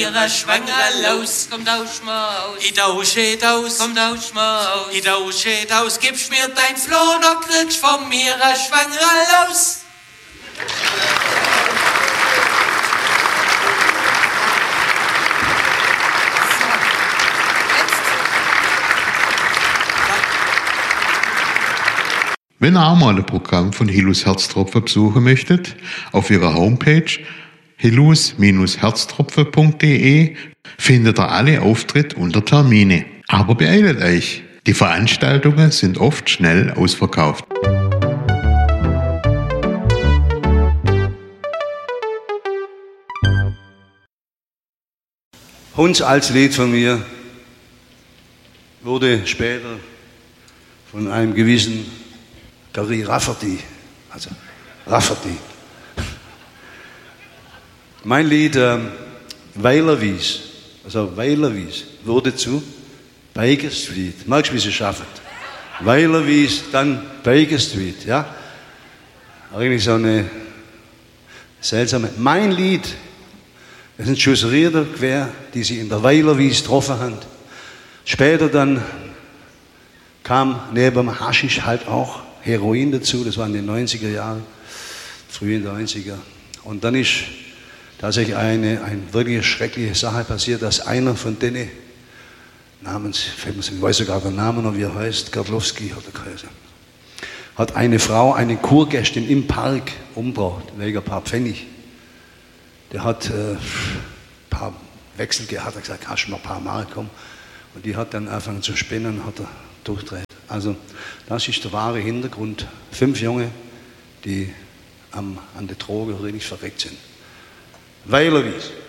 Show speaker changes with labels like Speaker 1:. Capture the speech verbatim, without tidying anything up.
Speaker 1: Ihre Schwangere los, kommt aus Maus. I tausche aus, kommt aus Maus. I tausche aus, gibst mir dein Floh, noch kriegst von mir eine Schwangere los.
Speaker 2: Wenn ihr auch mal ein Programm von Hillus Herztropfen besuchen möchtet, auf ihrer Homepage hillus Herztropfen punkt de findet ihr alle Auftritte unter Termine. Aber beeilt euch, die Veranstaltungen sind oft schnell ausverkauft.
Speaker 3: Hunds als Lied von mir wurde später von einem gewissen Gary Rafferty, also Rafferty. Mein Lied ähm, Weilerwies, also Weilerwies, wurde zu Baker Street. Magst du, wie sie schaffen? Weilerwies, dann Baker Street, ja? Eigentlich so eine seltsame. Mein Lied, das sind Schussrieder quer, die sie in der Weilerwies getroffen haben. Später dann kam neben dem Haschisch halt auch Heroin dazu, das war in den neunziger Jahren, frühen neunziger. Und dann ist tatsächlich eine, eine wirklich schreckliche Sache passiert, dass einer von denen, namens, ich weiß sogar den Namen noch, wie er heißt, Gardlowski hat er geheißen, hat eine Frau, eine Kurgästin im Park umgebracht, wegen ein paar Pfennig. Der hat äh, ein paar Wechsel gehabt, hat er gesagt, hast du noch ein paar Mark, komm. Und die hat dann angefangen zu spinnen, hat er durchdreht. Also das ist der wahre Hintergrund. Fünf Junge, die am, an der Droge richtig verreckt sind. Weilerwies.